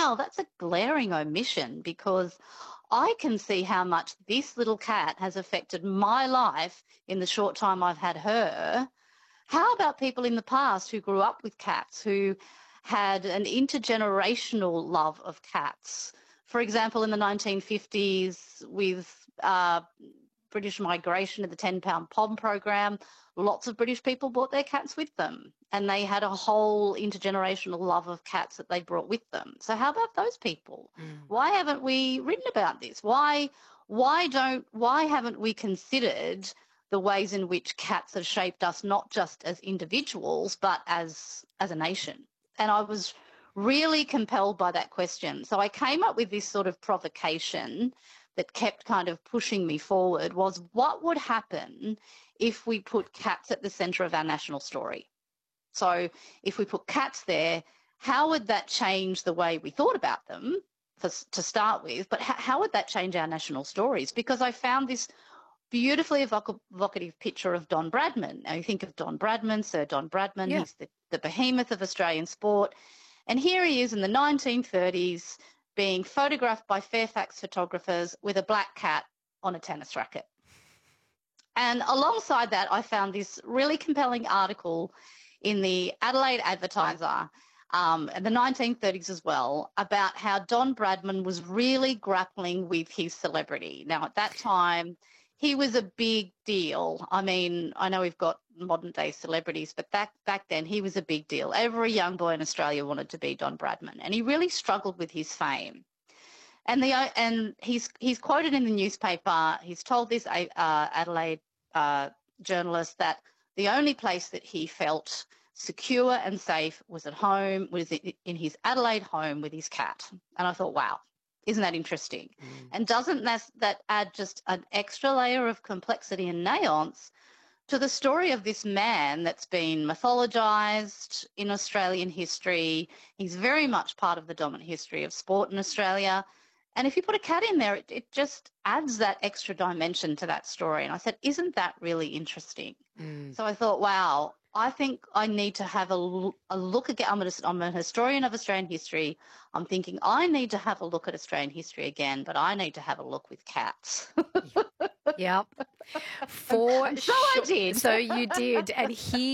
wow, that's a glaring omission because I can see how much this little cat has affected my life in the short time I've had her. How about people in the past who grew up with cats, who had an intergenerational love of cats? For example, in the 1950s with British migration of the 10-pound POM program, lots of British people brought their cats with them, and they had a whole intergenerational love of cats that they brought with them. So how about those people? Why haven't we written about this? Why haven't we considered the ways in which cats have shaped us, not just as individuals, but as a nation? And I was really compelled by that question. So I came up with this sort of provocation that kept kind of pushing me forward, was what would happen if we put cats at the centre of our national story? So if we put cats there, how would that change the way we thought about them to start with? But how would that change our national stories? Because I found this beautifully evocative picture of Don Bradman. Now you think of Don Bradman, Sir Don Bradman, he's the behemoth of Australian sport. And here he is in the 1930s being photographed by Fairfax photographers with a black cat on a tennis racket. And alongside that, I found this really compelling article in the Adelaide Advertiser in the 1930s as well, about how Don Bradman was really grappling with his celebrity. Now, at that time, he was a big deal. I mean, I know we've got modern day celebrities, but back then he was a big deal. Every young boy in Australia wanted to be Don Bradman, and he really struggled with his fame. And he's quoted in the newspaper. He's told this Adelaide journalist that the only place that he felt secure and safe was at home, was in his Adelaide home with his cat. And I thought, wow. Isn't that interesting? And doesn't that add just an extra layer of complexity and nuance to the story of this man that's been mythologized in Australian history? He's very much part of the dominant history of sport in Australia. And if you put a cat in there, it just adds that extra dimension to that story. And I said, isn't that really interesting? So I thought, wow, I think I need to have a look again. I'm a historian of Australian history. I'm thinking I need to have a look at Australian history again, but I need to have a look with cats. Yep. For so I did. So you did. And here